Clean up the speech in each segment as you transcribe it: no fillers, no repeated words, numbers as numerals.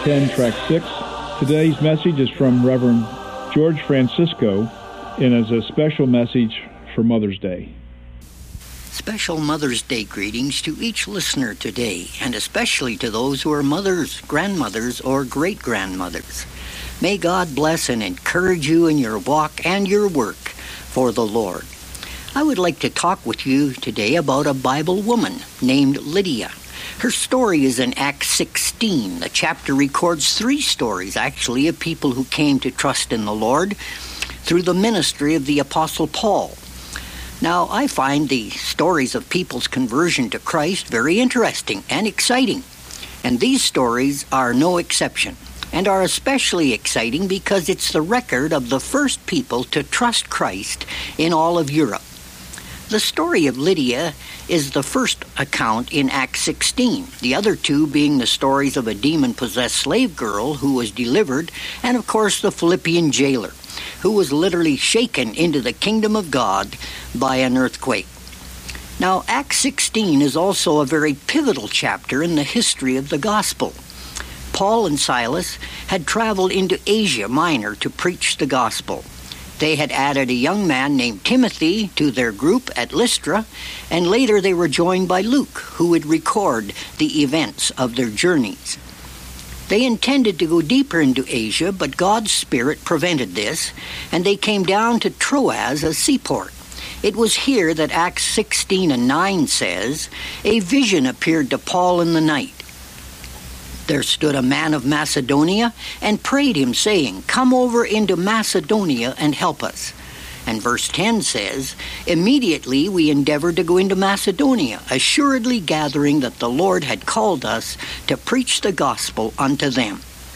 10, Track 6. Today's message is from Reverend George Francisco and is a special message for Mother's Day. Special Mother's Day greetings to each listener today, and especially to those who are mothers, grandmothers, or great-grandmothers. May God bless and encourage you in your walk and your work for the Lord. I would like to talk with you today about a Bible woman named Lydia. Her story is in Acts 16. The chapter records 3 stories, actually, of people who came to trust in the Lord through the ministry of the Apostle Paul. Now, I find the stories of people's conversion to Christ very interesting and exciting, and these stories are no exception, and are especially exciting because it's the record of the first people to trust Christ in all of Europe. The story of Lydia is the first account in Acts 16, the other 2 being the stories of a demon-possessed slave girl who was delivered, and of course the Philippian jailer, who was literally shaken into the kingdom of God by an earthquake. Now, Acts 16 is also a very pivotal chapter in the history of the gospel. Paul and Silas had traveled into Asia Minor to preach the gospel. They had added a young man named Timothy to their group at Lystra, and later they were joined by Luke, who would record the events of their journeys. They intended to go deeper into Asia, but God's Spirit prevented this, and they came down to Troas, a seaport. It was here that Acts 16 and 9 says, "A vision appeared to Paul in the night. There stood a man of Macedonia and prayed him, saying, 'Come over into Macedonia and help us.' And verse 10 says, 'Immediately we endeavored to go into Macedonia, assuredly gathering that the Lord had called us to preach the gospel unto them.'"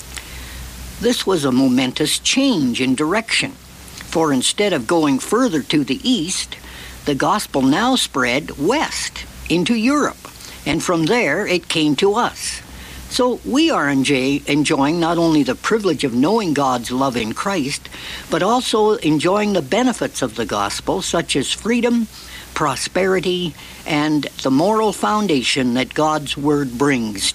This was a momentous change in direction, for instead of going further to the east, the gospel now spread west into Europe, and from there it came to us. So we are enjoying not only the privilege of knowing God's love in Christ, but also enjoying the benefits of the gospel, such as freedom, prosperity, and the moral foundation that God's word brings.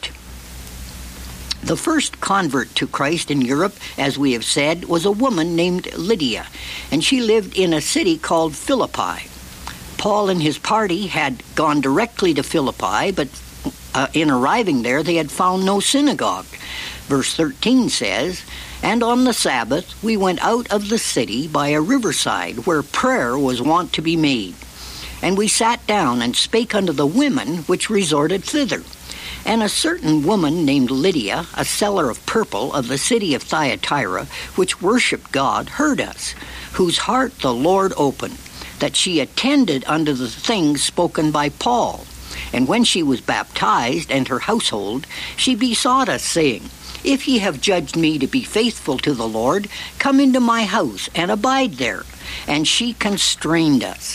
The first convert to Christ in Europe, as we have said, was a woman named Lydia, and she lived in a city called Philippi. Paul and his party had gone directly to Philippi, but in arriving there, they had found no synagogue. Verse 13 says, "And on the Sabbath we went out of the city by a riverside where prayer was wont to be made. And we sat down and spake unto the women which resorted thither. And a certain woman named Lydia, a seller of purple of the city of Thyatira, which worshipped God, heard us, whose heart the Lord opened, that she attended unto the things spoken by Paul. And when she was baptized, and her household, she besought us, saying, 'If ye have judged me to be faithful to the Lord, come into my house and abide there.' And she constrained us."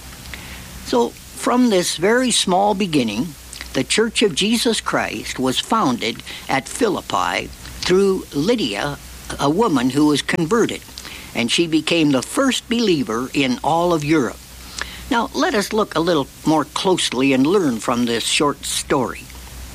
So, from this very small beginning, the Church of Jesus Christ was founded at Philippi through Lydia, a woman who was converted, and she became the first believer in all of Europe. Now, let us look a little more closely and learn from this short story.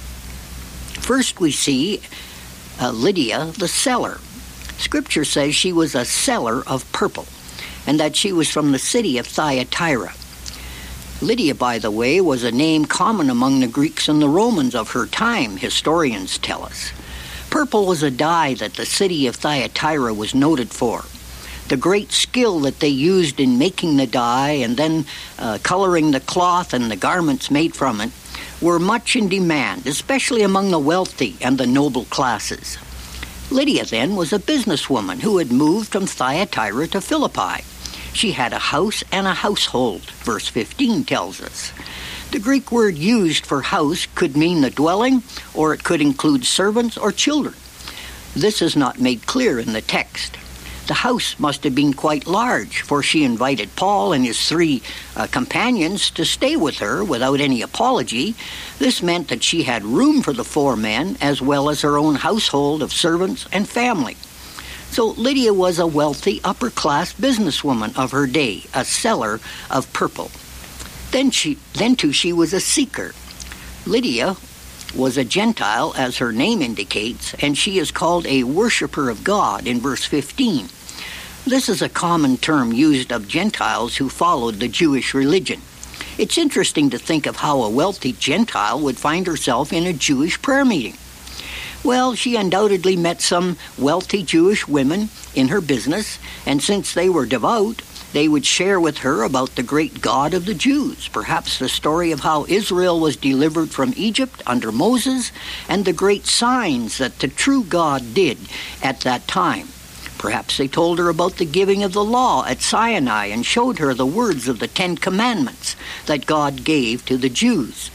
First, we see Lydia, the seller. Scripture says she was a seller of purple, and that she was from the city of Thyatira. Lydia, by the way, was a name common among the Greeks and the Romans of her time, historians tell us. Purple was a dye that the city of Thyatira was noted for. The great skill that they used in making the dye and then coloring the cloth and the garments made from it were much in demand, especially among the wealthy and the noble classes. Lydia, then, was a businesswoman who had moved from Thyatira to Philippi. She had a house and a household, verse 15 tells us. The Greek word used for house could mean the dwelling, or it could include servants or children. This is not made clear in the text. The house must have been quite large, for she invited Paul and his 3 companions to stay with her without any apology. This meant that she had room for the 4 men, as well as her own household of servants and family. So Lydia was a wealthy, upper-class businesswoman of her day, a seller of purple. Then too, she was a seeker. Lydia was a Gentile, as her name indicates, and she is called a worshiper of God in verse 15. This is a common term used of Gentiles who followed the Jewish religion. It's interesting to think of how a wealthy Gentile would find herself in a Jewish prayer meeting. Well, she undoubtedly met some wealthy Jewish women in her business, and since they were devout, they would share with her about the great God of the Jews, perhaps the story of how Israel was delivered from Egypt under Moses, and the great signs that the true God did at that time. Perhaps they told her about the giving of the law at Sinai and showed her the words of the 10 Commandments that God gave to the Jews.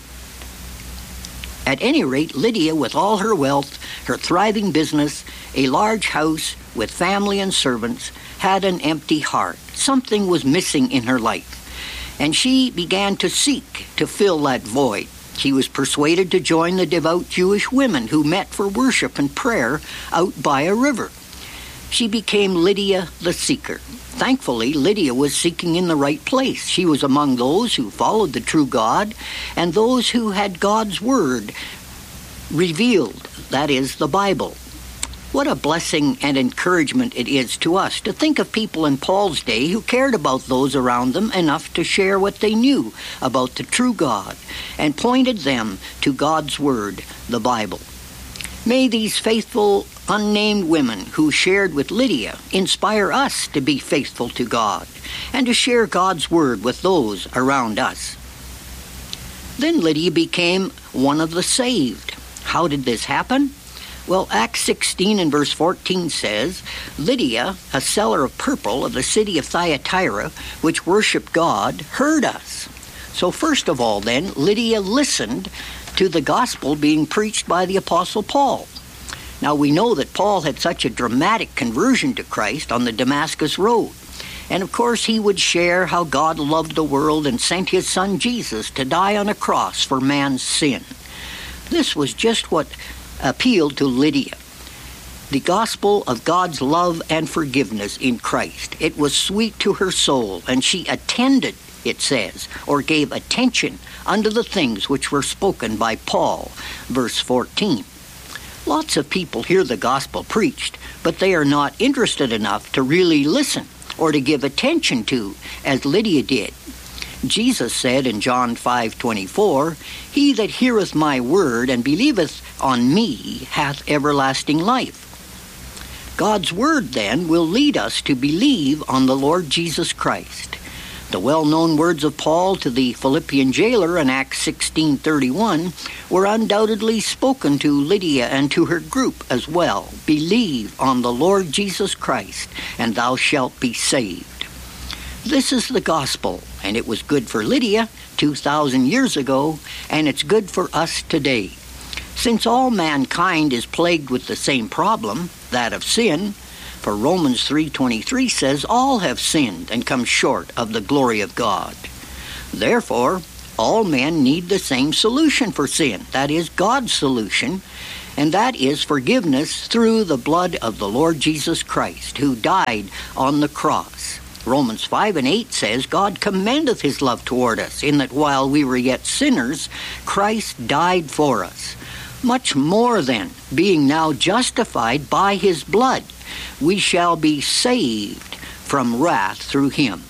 At any rate, Lydia, with all her wealth, her thriving business, a large house with family and servants, had an empty heart. Something was missing in her life, and she began to seek to fill that void. She was persuaded to join the devout Jewish women who met for worship and prayer out by a river. She became Lydia the Seeker. Thankfully, Lydia was seeking in the right place. She was among those who followed the true God and those who had God's Word revealed, that is, the Bible. What a blessing and encouragement it is to us to think of people in Paul's day who cared about those around them enough to share what they knew about the true God and pointed them to God's Word, the Bible. May these faithful, unnamed women who shared with Lydia inspire us to be faithful to God and to share God's Word with those around us. Then Lydia became one of the saved. How did this happen? Well, Acts 16 and verse 14 says, Lydia, a seller of purple of the city of Thyatira, which worshipped God, heard us. So first of all then, Lydia listened to the gospel being preached by the Apostle Paul. Now we know that Paul had such a dramatic conversion to Christ on the Damascus Road. And of course he would share how God loved the world and sent his son Jesus to die on a cross for man's sin. This was just what appealed to Lydia. The gospel of God's love and forgiveness in Christ. It was sweet to her soul, and she attended, it says, or gave attention unto the things which were spoken by Paul, verse 14. Lots of people hear the gospel preached, but they are not interested enough to really listen or to give attention to, as Lydia did. Jesus said in John 5:24, He that heareth my word and believeth on me hath everlasting life. God's word, then, will lead us to believe on the Lord Jesus Christ. The well-known words of Paul to the Philippian jailer in Acts 16:31 were undoubtedly spoken to Lydia and to her group as well. Believe on the Lord Jesus Christ, and thou shalt be saved. This is the gospel, and it was good for Lydia 2,000 years ago, and it's good for us today. Since all mankind is plagued with the same problem, that of sin, for Romans 3:23 says, all have sinned and come short of the glory of God. Therefore, all men need the same solution for sin, that is God's solution, and that is forgiveness through the blood of the Lord Jesus Christ, who died on the cross. Romans 5:8 says, God commendeth his love toward us, in that while we were yet sinners, Christ died for us. Much more then, being now justified by his blood, we shall be saved from wrath through him.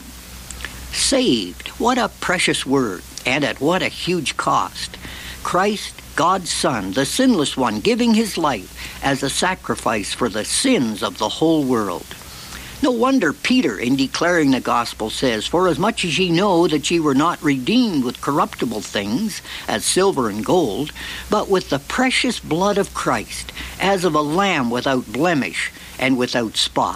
Saved, what a precious word, and at what a huge cost. Christ, God's Son, the sinless one, giving his life as a sacrifice for the sins of the whole world. No wonder Peter, in declaring the gospel, says, For as much as ye know that ye were not redeemed with corruptible things, as silver and gold, but with the precious blood of Christ, as of a lamb without blemish and without spot.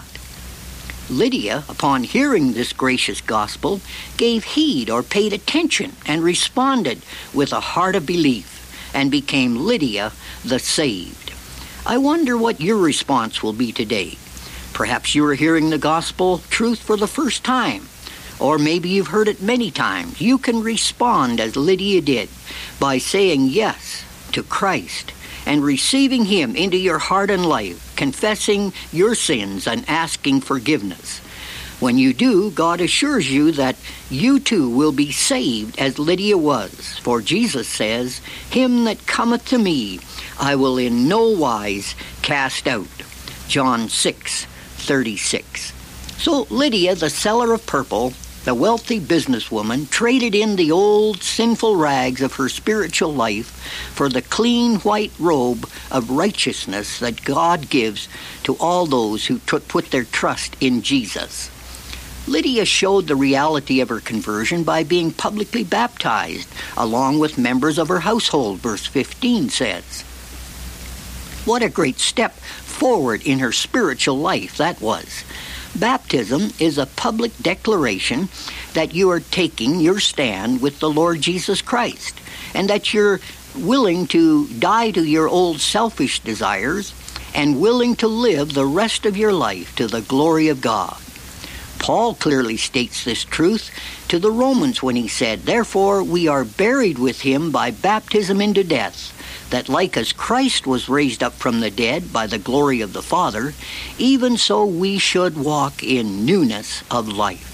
Lydia, upon hearing this gracious gospel, gave heed or paid attention and responded with a heart of belief and became Lydia the saved. I wonder what your response will be today. Perhaps you are hearing the gospel truth for the first time, or maybe you've heard it many times. You can respond as Lydia did by saying yes to Christ and receiving him into your heart and life, confessing your sins and asking forgiveness. When you do, God assures you that you too will be saved as Lydia was. For Jesus says, "Him that cometh to me, I will in no wise cast out." John 6:36. So Lydia, the seller of purple, the wealthy businesswoman, traded in the old sinful rags of her spiritual life for the clean white robe of righteousness that God gives to all those who put their trust in Jesus. Lydia showed the reality of her conversion by being publicly baptized, along with members of her household, verse 15 says. What a great step forward in her spiritual life that was. Baptism is a public declaration that you are taking your stand with the Lord Jesus Christ, and that you're willing to die to your old selfish desires and willing to live the rest of your life to the glory of God. Paul clearly states this truth to the Romans when he said, "Therefore we are buried with him by baptism into death, that like as Christ was raised up from the dead by the glory of the Father, even so we should walk in newness of life."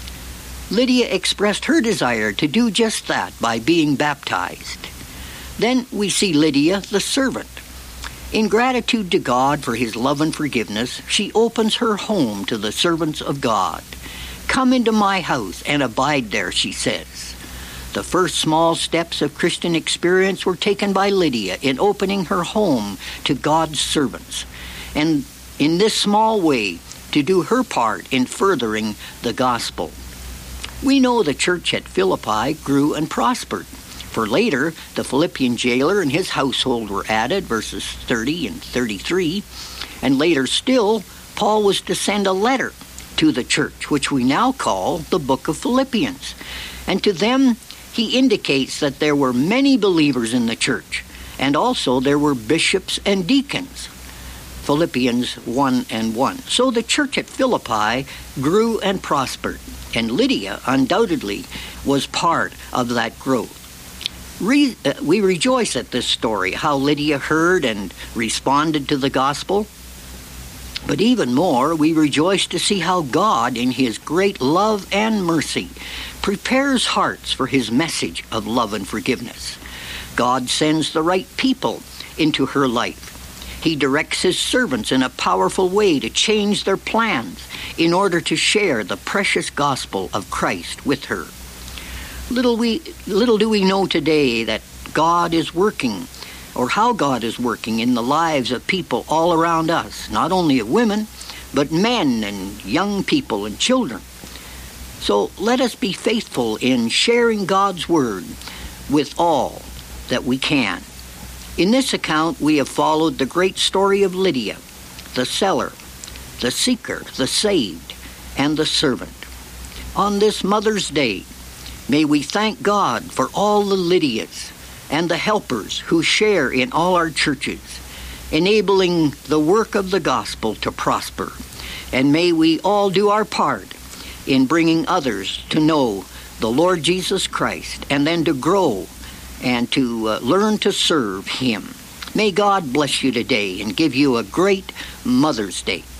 Lydia expressed her desire to do just that by being baptized. Then we see Lydia, the servant. In gratitude to God for his love and forgiveness, she opens her home to the servants of God. "Come into my house and abide there," she says. The first small steps of Christian experience were taken by Lydia in opening her home to God's servants, and in this small way to do her part in furthering the gospel. We know the church at Philippi grew and prospered. For later, the Philippian jailer and his household were added, verses 30 and 33. And later still, Paul was to send a letter to the church, which we now call the book of Philippians. And to them, he indicates that there were many believers in the church, and also there were bishops and deacons. Philippians 1:1. So the church at Philippi grew and prospered, and Lydia undoubtedly was part of that growth. We rejoice at this story, how Lydia heard and responded to the gospel. But even more, we rejoice to see how God, in his great love and mercy, prepares hearts for his message of love and forgiveness. God sends the right people into her life. He directs his servants in a powerful way to change their plans in order to share the precious gospel of Christ with her. Little do we know today that God is working, or how God is working in the lives of people all around us, not only of women, but men and young people and children. So let us be faithful in sharing God's word with all that we can. In this account, we have followed the great story of Lydia, the seller, the seeker, the saved, and the servant. On this Mother's Day, may we thank God for all the Lydias and the helpers who share in all our churches, enabling the work of the gospel to prosper. And may we all do our part in bringing others to know the Lord Jesus Christ, and then to grow and to learn to serve him. May God bless you today and give you a great Mother's Day.